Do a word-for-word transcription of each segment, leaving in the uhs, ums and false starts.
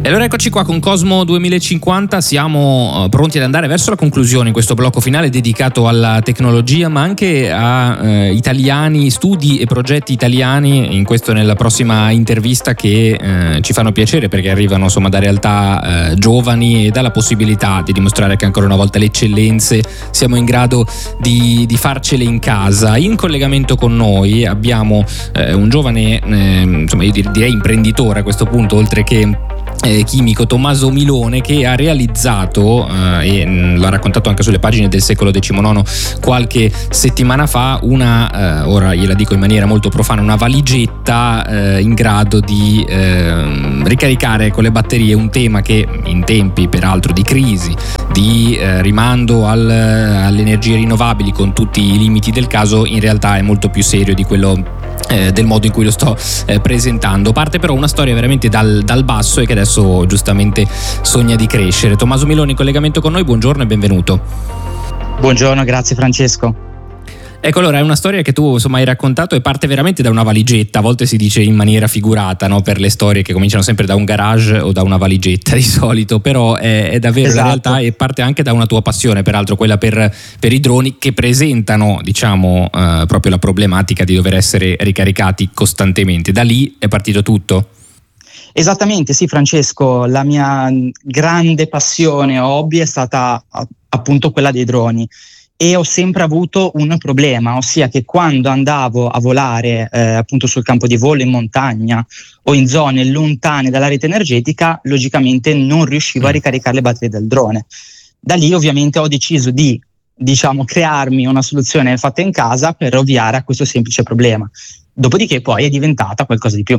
E allora eccoci qua con Cosmo duemilacinquanta, siamo uh, pronti ad andare verso la conclusione in questo blocco finale dedicato alla tecnologia, ma anche a uh, italiani, studi e progetti italiani, in questo nella prossima intervista, che uh, ci fanno piacere perché arrivano insomma da realtà uh, giovani e dalla possibilità di dimostrare che ancora una volta le eccellenze siamo in grado di, di farcele in casa. In collegamento con noi abbiamo uh, un giovane, uh, insomma io direi imprenditore a questo punto, oltre che Eh, chimico, Tommaso Milone, che ha realizzato eh, e mh, l'ha raccontato anche sulle pagine del Secolo diciannove qualche settimana fa una, eh, ora gliela dico in maniera molto profana, una valigetta eh, in grado di eh, ricaricare con le batterie, un tema che in tempi peraltro di crisi, di eh, rimando al, alle energie rinnovabili con tutti i limiti del caso, in realtà è molto più serio di quello Eh, del modo in cui lo sto eh, presentando. Parte però una storia veramente dal, dal basso e che adesso giustamente sogna di crescere. Tommaso Milone in collegamento con noi, buongiorno e benvenuto. Buongiorno, grazie Francesco. Ecco, allora è una storia che tu insomma hai raccontato e parte veramente da una valigetta. A volte si dice in maniera figurata, no? Per le storie che cominciano sempre da un garage o da una valigetta di solito, però è, è davvero esatto. La realtà, e parte anche da una tua passione, peraltro quella per, per i droni, che presentano diciamo eh, proprio la problematica di dover essere ricaricati costantemente. Da lì è partito tutto? Esattamente, sì Francesco, la mia grande passione o hobby è stata appunto quella dei droni. E ho sempre avuto un problema, ossia che quando andavo a volare eh, appunto sul campo di volo, in montagna o in zone lontane dalla rete energetica, logicamente non riuscivo a ricaricare le batterie del drone. Da lì ovviamente ho deciso di, diciamo, crearmi una soluzione fatta in casa per ovviare a questo semplice problema. Dopodiché poi è diventata qualcosa di più.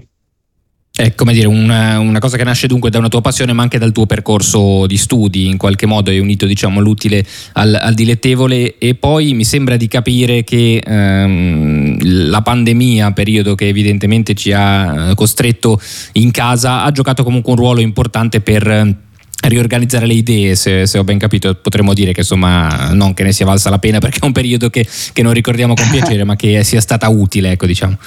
È come dire una, una cosa che nasce dunque da una tua passione, ma anche dal tuo percorso di studi. In qualche modo hai unito diciamo l'utile al, al dilettevole, e poi mi sembra di capire che ehm, la pandemia, periodo che evidentemente ci ha costretto in casa, ha giocato comunque un ruolo importante per riorganizzare le idee, se, se ho ben capito. Potremmo dire che insomma non che ne sia valsa la pena, perché è un periodo che, che non ricordiamo con piacere, ma che sia stata utile, ecco, diciamo.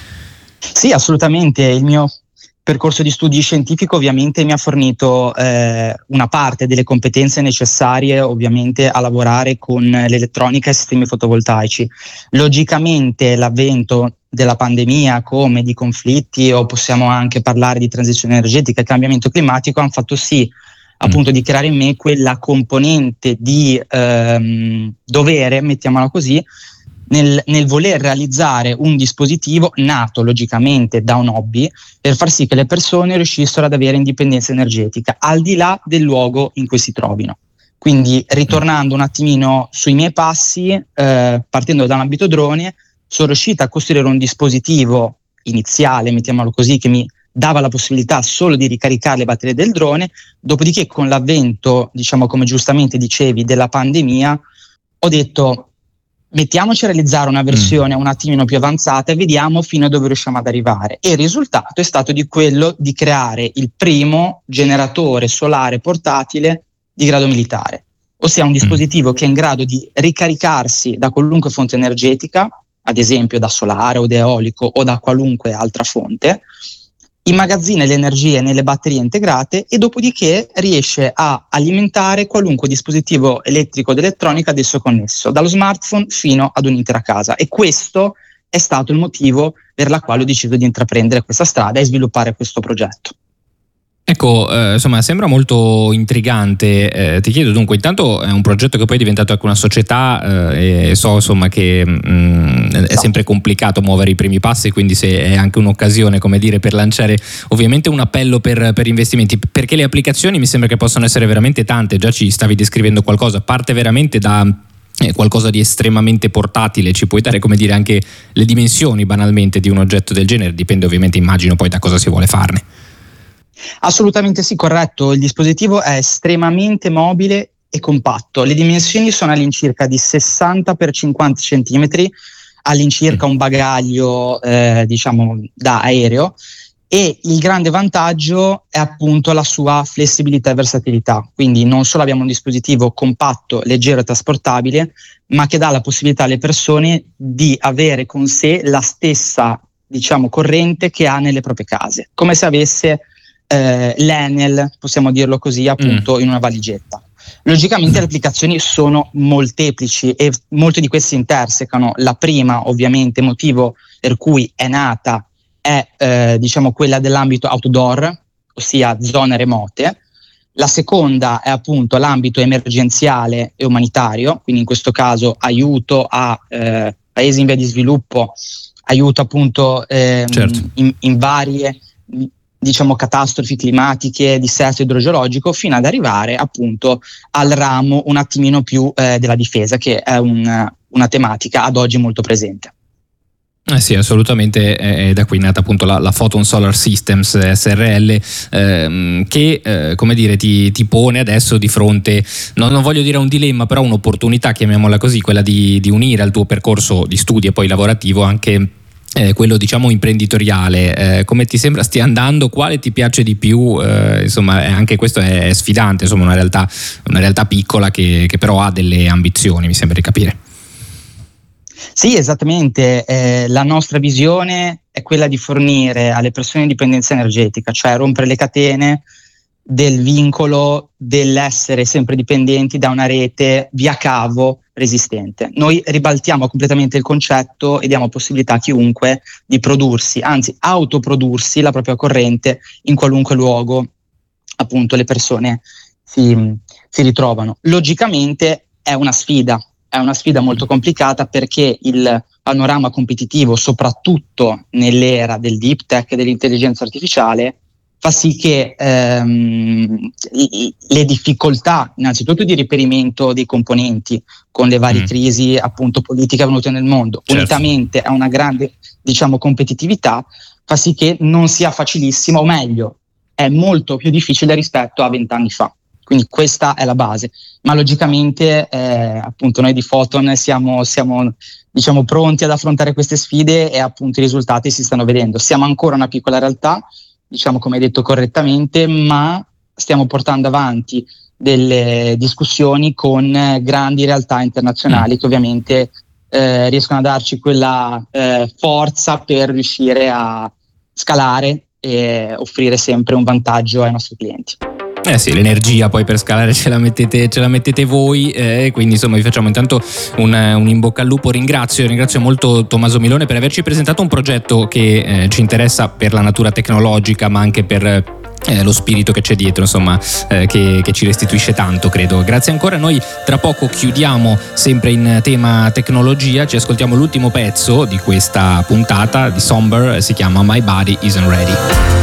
Sì, assolutamente. Il mio percorso di studi scientifico ovviamente mi ha fornito eh, una parte delle competenze necessarie ovviamente a lavorare con l'elettronica e sistemi fotovoltaici. Logicamente l'avvento della pandemia, come di conflitti, o possiamo anche parlare di transizione energetica e cambiamento climatico, hanno fatto sì appunto di creare in me quella componente di ehm, dovere, mettiamola così, Nel, nel voler realizzare un dispositivo nato logicamente da un hobby per far sì che le persone riuscissero ad avere indipendenza energetica al di là del luogo in cui si trovino. Quindi ritornando un attimino sui miei passi, eh, partendo dall'ambito drone, sono riuscita a costruire un dispositivo iniziale, mettiamolo così, che mi dava la possibilità solo di ricaricare le batterie del drone. Dopodiché con l'avvento, diciamo come giustamente dicevi, della pandemia, ho detto mettiamoci a realizzare una versione mm. un attimino più avanzata e vediamo fino a dove riusciamo ad arrivare. E il risultato è stato di quello di creare il primo generatore solare portatile di grado militare, ossia un dispositivo mm. che è in grado di ricaricarsi da qualunque fonte energetica, ad esempio da solare o da eolico o da qualunque altra fonte, immagazzina le energie nelle batterie integrate e dopodiché riesce a alimentare qualunque dispositivo elettrico ed elettronica ad esso connesso, dallo smartphone fino ad un'intera casa. E questo è stato il motivo per la quale ho deciso di intraprendere questa strada e sviluppare questo progetto. Ecco, eh, insomma, sembra molto intrigante. Eh, ti chiedo dunque, intanto è un progetto che poi è diventato anche una società, eh, e so insomma che mh, è sempre complicato muovere i primi passi, quindi se è anche un'occasione, come dire, per lanciare ovviamente un appello per, per investimenti, perché le applicazioni mi sembra che possano essere veramente tante. Già ci stavi descrivendo qualcosa, parte veramente da eh, qualcosa di estremamente portatile. Ci puoi dare, come dire, anche le dimensioni banalmente di un oggetto del genere? Dipende ovviamente, immagino, poi da cosa si vuole farne. Assolutamente sì, corretto. Il dispositivo è estremamente mobile e compatto. Le dimensioni sono all'incirca di sessanta per cinquanta centimetri, all'incirca un bagaglio eh, diciamo da aereo, e il grande vantaggio è appunto la sua flessibilità e versatilità. Quindi non solo abbiamo un dispositivo compatto, leggero e trasportabile, ma che dà la possibilità alle persone di avere con sé la stessa, diciamo, corrente che ha nelle proprie case, come se avesse eh, l'Enel, possiamo dirlo così, appunto mm. in una valigetta. Logicamente le applicazioni sono molteplici e molte di queste si intersecano. La prima, ovviamente, motivo per cui è nata è eh, diciamo quella dell'ambito outdoor, ossia zone remote. La seconda è appunto l'ambito emergenziale e umanitario, quindi in questo caso aiuto a eh, paesi in via di sviluppo, aiuto appunto ehm, certo. in, in varie diciamo catastrofi climatiche, dissesto idrogeologico, fino ad arrivare appunto al ramo un attimino più eh, della difesa, che è un, una tematica ad oggi molto presente. Eh sì, assolutamente, è da qui nata appunto la, la Photon Solar Systems S R L, ehm, che eh, come dire ti, ti pone adesso di fronte, non, non voglio dire un dilemma, però un'opportunità, chiamiamola così, quella di, di unire al tuo percorso di studi e poi lavorativo anche Eh, quello diciamo imprenditoriale. Eh, come ti sembra stia andando? Quale ti piace di più? Eh, insomma, anche questo è, è sfidante, insomma, una realtà, una realtà piccola che, che però ha delle ambizioni, mi sembra di capire. Sì, esattamente. Eh, la nostra visione è quella di fornire alle persone indipendenza energetica, cioè rompere le catene del vincolo dell'essere sempre dipendenti da una rete via cavo resistente. Noi ribaltiamo completamente il concetto e diamo possibilità a chiunque di prodursi, anzi autoprodursi la propria corrente in qualunque luogo appunto le persone si, si ritrovano. Logicamente è una sfida, è una sfida molto complicata, perché il panorama competitivo, soprattutto nell'era del deep tech e dell'intelligenza artificiale, fa sì che ehm, le difficoltà innanzitutto di reperimento dei componenti con le varie mm. crisi appunto politiche avvenute nel mondo, certo. unitamente a una grande diciamo competitività, fa sì che non sia facilissimo, o meglio è molto più difficile rispetto a vent'anni fa. Quindi questa è la base, ma logicamente eh, appunto noi di Photon siamo, siamo diciamo pronti ad affrontare queste sfide, e appunto i risultati si stanno vedendo. Siamo ancora una piccola realtà, diciamo come hai detto correttamente, ma stiamo portando avanti delle discussioni con grandi realtà internazionali mm. che ovviamente eh, riescono a darci quella eh, forza per riuscire a scalare e offrire sempre un vantaggio ai nostri clienti. Eh sì, l'energia poi per scalare ce la mettete, ce la mettete voi, eh, quindi insomma vi facciamo intanto un, un in bocca al lupo. Ringrazio, ringrazio molto Tommaso Milone per averci presentato un progetto che eh, ci interessa per la natura tecnologica, ma anche per eh, lo spirito che c'è dietro, insomma, eh, che, che ci restituisce tanto, credo. Grazie ancora. Noi tra poco chiudiamo sempre in tema tecnologia, ci ascoltiamo l'ultimo pezzo di questa puntata di Somber, si chiama My Body Isn't Ready.